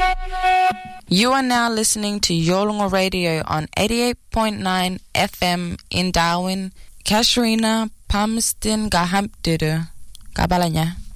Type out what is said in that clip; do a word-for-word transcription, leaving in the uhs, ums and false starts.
You are now listening to Yolngu Radio on eighty-eight point nine F M in Darwin. Kasharina Palmerston Gahampdiru. Kabalanya.